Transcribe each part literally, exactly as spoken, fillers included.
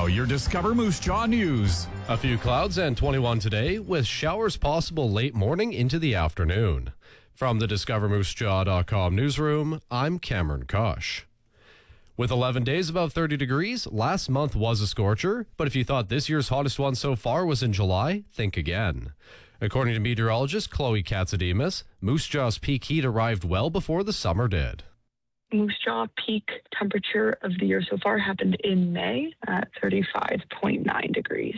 Now, your Discover Moose Jaw news. A few clouds and twenty-one today, with showers possible late morning into the afternoon. From the discover moose jaw dot com newsroom, I'm Cameron Kosh. With eleven days above thirty degrees, last month was a scorcher, but if you thought this year's hottest one so far was in July, think again. According to meteorologist Chloe Katsademus, Moose Jaw's peak heat arrived well before the summer did. Moose Jaw peak temperature of the year so far happened in May at thirty-five point nine degrees.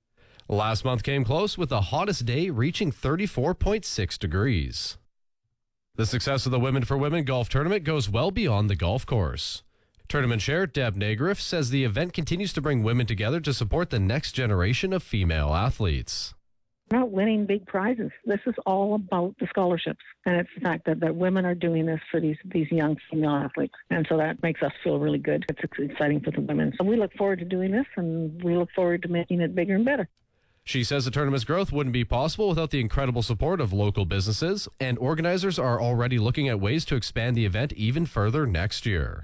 Last month came close with the hottest day reaching thirty-four point six degrees. The success of the Women for Women golf tournament goes well beyond the golf course. Tournament chair Deb Negriff says the event continues to bring women together to support the next generation of female athletes. We're not winning big prizes. This is all about the scholarships. And it's the fact that, that women are doing this for these, these young female athletes. And so that makes us feel really good. It's exciting for the women. So we look forward to doing this, and we look forward to making it bigger and better. She says the tournament's growth wouldn't be possible without the incredible support of local businesses, and organizers are already looking at ways to expand the event even further next year.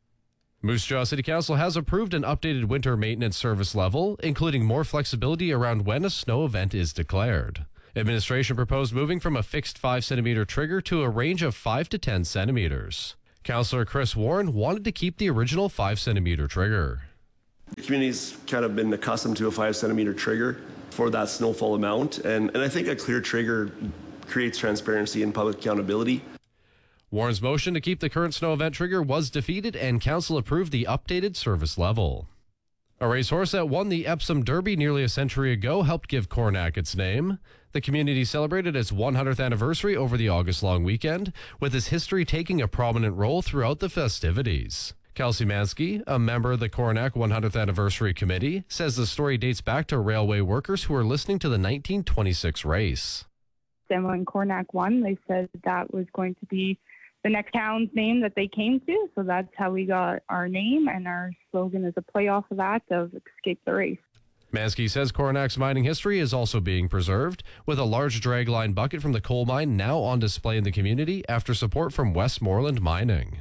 Moose Jaw City Council has approved an updated winter maintenance service level, including more flexibility around when a snow event is declared. Administration proposed moving from a fixed five centimeter trigger to a range of five to ten centimeters. Councillor Chris Warren wanted to keep the original five centimeter trigger. The community's kind of been accustomed to a five centimeter trigger for that snowfall amount, and, and I think a clear trigger creates transparency and public accountability. Warren's motion to keep the current snow event trigger was defeated, and council approved the updated service level. A racehorse that won the Epsom Derby nearly a century ago helped give Cornack its name. The community celebrated its one hundredth anniversary over the August-long weekend, with its history taking a prominent role throughout the festivities. Kelsey Mansky, a member of the Cornack one hundredth Anniversary Committee, says the story dates back to railway workers who were listening to the nineteen twenty-six race. And when Cornack won, they said that was going to be the next town's name that they came to. So that's how we got our name, and our slogan is a play off of that of Escape the Race. Mansky says Cornack's mining history is also being preserved, with a large dragline bucket from the coal mine now on display in the community after support from Westmoreland Mining.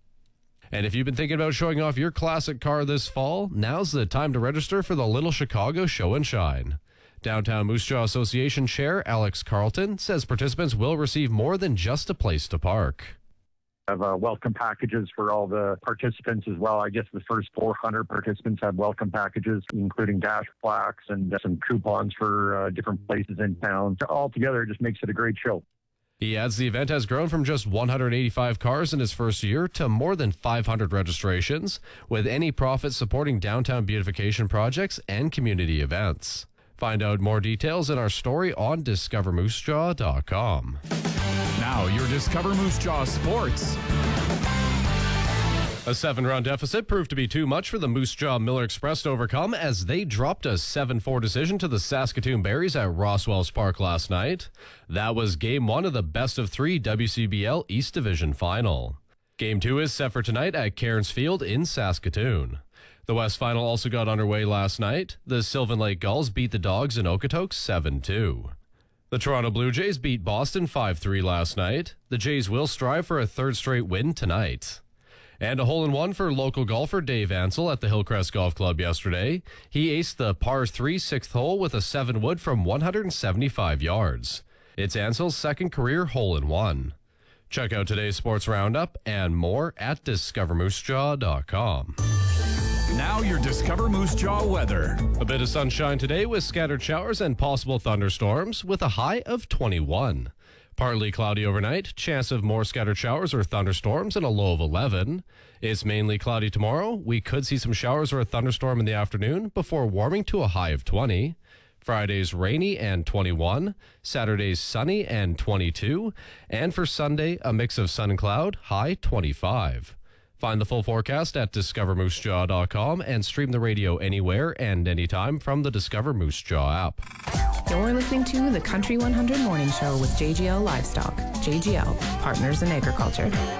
And if you've been thinking about showing off your classic car this fall, now's the time to register for the Little Chicago Show and Shine. Downtown Moose Jaw Association Chair Alex Carlton says participants will receive more than just a place to park. Have uh, welcome packages for all the participants as well. I guess the first four hundred participants have welcome packages, including dash plaques and uh, some coupons for uh, different places in town. Altogether, it just makes it a great show. He adds the event has grown from just one hundred eighty-five cars in its first year to more than five hundred registrations, with any profit supporting downtown beautification projects and community events. Find out more details in our story on discover moose jaw dot com. Now, your Discover Moose Jaw sports. A seven-run deficit proved to be too much for the Moose Jaw Miller Express to overcome as they dropped a seven four decision to the Saskatoon Berries at Roswells Park last night. That was game one of the best of three W C B L East Division final. Game two is set for tonight at Cairns Field in Saskatoon. The West Final also got underway last night. The Sylvan Lake Gulls beat the Dogs in Okotoks seven two. The Toronto Blue Jays beat Boston five three last night. The Jays will strive for a third straight win tonight. And a hole-in-one for local golfer Dave Ansell at the Hillcrest Golf Club yesterday. He aced the par three sixth hole with a seven wood from one hundred seventy-five yards. It's Ansell's second career hole-in-one. Check out today's sports roundup and more at discover moose jaw dot com. Now, your Discover Moose Jaw weather. A bit of sunshine today with scattered showers and possible thunderstorms with a high of twenty-one. Partly cloudy overnight, chance of more scattered showers or thunderstorms and a low of eleven. It's mainly cloudy tomorrow. We could see some showers or a thunderstorm in the afternoon before warming to a high of twenty. Friday's rainy and twenty-one. Saturday's sunny and twenty-two. And for Sunday, a mix of sun and cloud, high twenty-five. Find the full forecast at discover moose jaw dot com and stream the radio anywhere and anytime from the Discover Moose Jaw app. You're listening to the Country one hundred Morning Show with J G L Livestock. J G L, Partners in Agriculture.